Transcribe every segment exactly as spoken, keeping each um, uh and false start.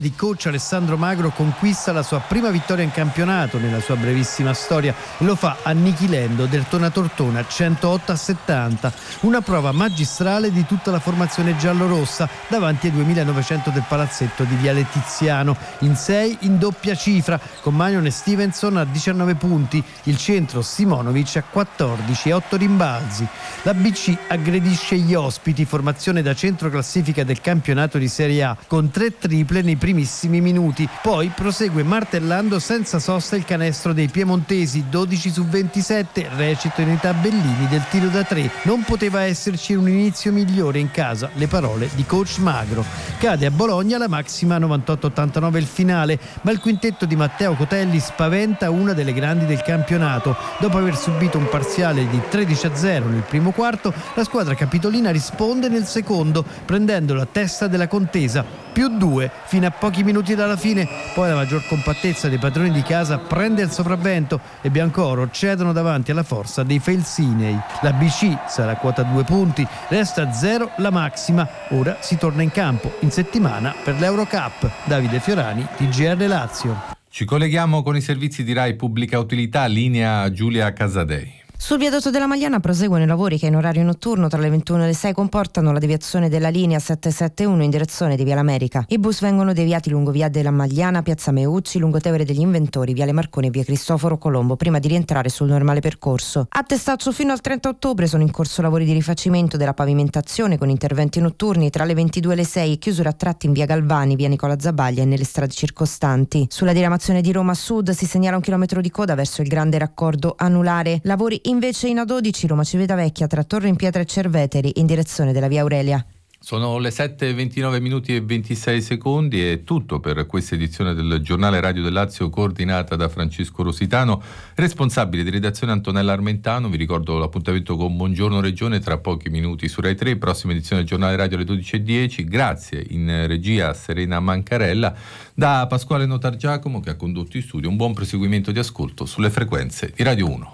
di coach Alessandro Magro conquista la sua prima vittoria in campionato nella sua brevissima storia e lo fa annichilendo Derthona Tortona centootto a settanta, una prova magistrale di tutta la formazione giallorossa davanti ai duemilanovecento del palazzetto di Viale Tiziano, in sei in doppia cifra con Magnon e Stevenson a diciannove punti, il centro Simonovic a quattordici e otto rimbalzi. La B C aggredisce gli ospiti, formazione da centro classifica del campionato di Serie A con tre triple nei primissimi minuti, poi prosegue martellando senza sosta il canestro dei piemontesi, dodici su ventisette, recitano i tabellini del tiro da tre. Non poteva esserci un inizio migliore in casa, le parole di coach Magro. Cade a Bologna la massima novantotto ottantanove il finale, ma il quintetto di Matteo Cotelli spaventa una delle grandi del campionato. Dopo aver subito un parziale di tredici a zero nel primo quarto, la squadra capitolina risponde nel secondo, prendendo la testa della contesa, più due fino a pochi minuti dalla fine. Poi la maggior compattezza dei padroni di casa prende il sopravvento e biancooro cedono davanti alla forza dei Felsinei. La B C sarà quota due punti, resta a zero la massima. Ora si torna in campo in settimana per l'Eurocup. Davide Fiorani, T G R Lazio. Ci colleghiamo con i servizi di Rai Pubblica Utilità, linea Giulia Casadei. Sul viadotto della Magliana proseguono i lavori che in orario notturno tra le ventuno e le sei comportano la deviazione della linea settecentosettantuno in direzione di Via l'America. I bus vengono deviati lungo via della Magliana, piazza Meucci, lungo Tevere degli Inventori, Viale Marconi e via Cristoforo Colombo, prima di rientrare sul normale percorso. A Testaccio fino al trenta ottobre sono in corso lavori di rifacimento della pavimentazione con interventi notturni tra le ventidue e le sei e chiusura a tratti in via Galvani, via Nicola Zabaglia e nelle strade circostanti. Sulla diramazione di Roma Sud si segnala un chilometro di coda verso il grande raccordo anulare. Lavori invece in A dodici Roma Civitavecchia tra Torre in Pietra e Cerveteri in direzione della via Aurelia. Sono le sette e ventinove minuti e ventisei secondi. È tutto per questa edizione del giornale Radio del Lazio, coordinata da Francesco Rositano, responsabile di redazione Antonella Armentano. Vi ricordo l'appuntamento con Buongiorno Regione tra pochi minuti su Rai tre, prossima edizione del giornale radio alle dodici e dieci. Grazie in regia a Serena Mancarella, da Pasquale Notargiacomo che ha condotto in studio. Un buon proseguimento di ascolto sulle frequenze di Radio uno.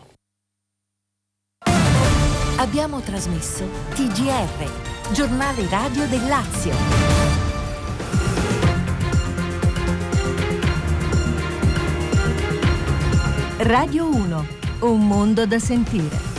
Abbiamo trasmesso T G R, giornale radio del Lazio. Radio uno, un mondo da sentire.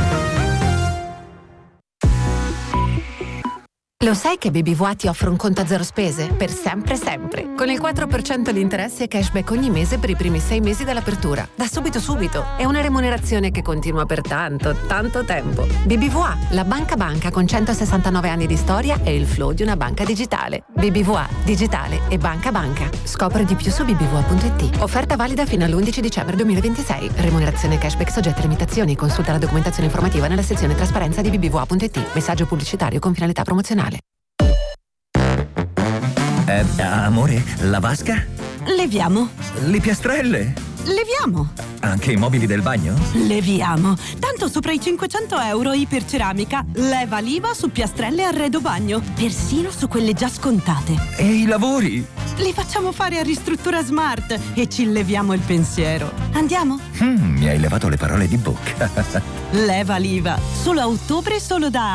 Lo sai che B B V A ti offre un conto a zero spese? Per sempre sempre. Con il quattro per cento di interesse e cashback ogni mese per i primi sei mesi dall'apertura. Da subito subito. È una remunerazione che continua per tanto, tanto tempo. B B V A, la banca banca con centosessantanove anni di storia e il flow di una banca digitale. B B V A, digitale e banca banca. Scopri di più su b b v a punto i t. Offerta valida fino all'undici dicembre duemilaventisei. Remunerazione cashback soggetta a limitazioni. Consulta la documentazione informativa nella sezione trasparenza di b b v a punto i t. Messaggio pubblicitario con finalità promozionale. Eh, amore, la vasca? Leviamo. Le piastrelle? Leviamo. Anche i mobili del bagno? Leviamo. Tanto sopra i cinquecento euro Iperceramica. Leva l'I V A su piastrelle e arredo bagno. Persino su quelle già scontate. E i lavori? Li facciamo fare a Ristruttura Smart e ci leviamo il pensiero. Andiamo? Mm, mi hai levato le parole di bocca. Leva l'I V A. Solo a ottobre, solo da